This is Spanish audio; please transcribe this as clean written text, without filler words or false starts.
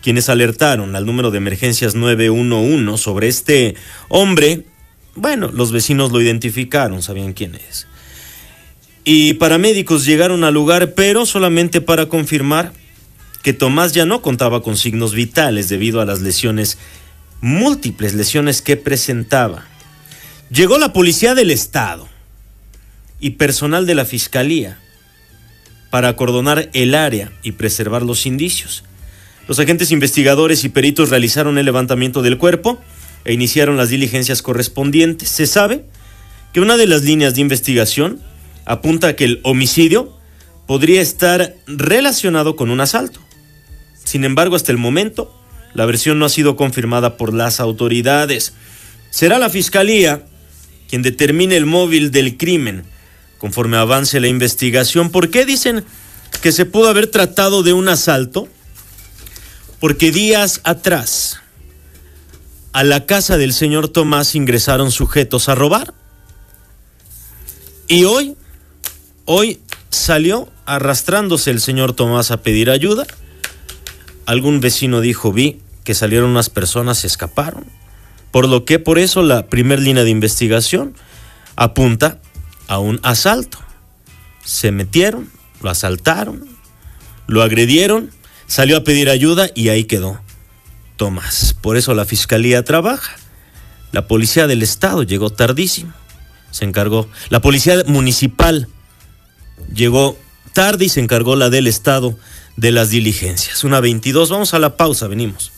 quienes alertaron al número de emergencias 911 sobre este hombre. Bueno, los vecinos lo identificaron, sabían quién es. Y paramédicos llegaron al lugar, pero solamente para confirmar que Tomás ya no contaba con signos vitales debido a las lesiones, múltiples lesiones que presentaba. Llegó la policía del estado y personal de la fiscalía para acordonar el área y preservar los indicios. Los agentes investigadores y peritos realizaron el levantamiento del cuerpo e iniciaron las diligencias correspondientes. Se sabe que una de las líneas de investigación apunta a que el homicidio podría estar relacionado con un asalto. Sin embargo, hasta el momento, la versión no ha sido confirmada por las autoridades. Será la fiscalía quien determine el móvil del crimen conforme avance la investigación. ¿Por qué dicen que se pudo haber tratado de un asalto? Porque días atrás a la casa del señor Tomás ingresaron sujetos a robar. Y hoy salió arrastrándose el señor Tomás a pedir ayuda. Algún vecino dijo, vi que salieron unas personas, se escaparon. Por eso la primer línea de investigación apunta a un asalto. Se metieron, lo asaltaron, lo agredieron, salió a pedir ayuda y ahí quedó Tomás. Por eso la fiscalía trabaja. La policía del estado llegó tardísimo. Se encargó. La policía municipal llegó tarde y se encargó la del estado de las diligencias. 1:22, vamos a la pausa, venimos.